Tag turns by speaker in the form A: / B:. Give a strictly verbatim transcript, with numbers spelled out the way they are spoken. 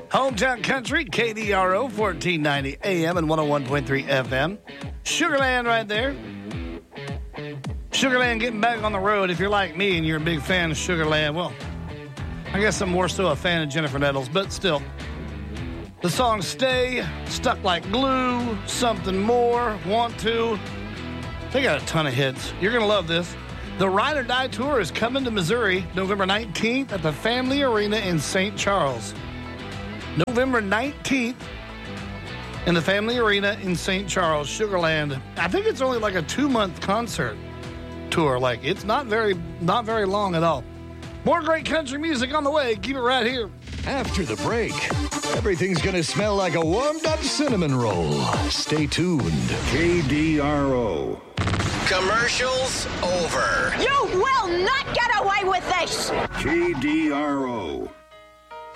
A: Hometown Country, K D R O, fourteen ninety A M and one oh one point three F M. Sugarland right there. Sugarland getting back on the road. If you're like me and you're a big fan of Sugarland, well, I guess I'm more so a fan of Jennifer Nettles, but still. The songs Stay, Stuck Like Glue, Something More, Want To. They got a ton of hits. You're going to love this. The Ride or Die Tour is coming to Missouri November nineteenth at the Family Arena in Saint Charles. November nineteenth in the Family Arena in Saint Charles, Sugarland. I think it's only like a two-month concert tour. Like, it's not very, not very long at all. More great country music on the way. Keep it right here.
B: After the break, everything's going to smell like a warmed-up cinnamon roll. Stay tuned.
C: K D R O.
D: Commercials over.
E: You will not get away with this.
C: K D R O.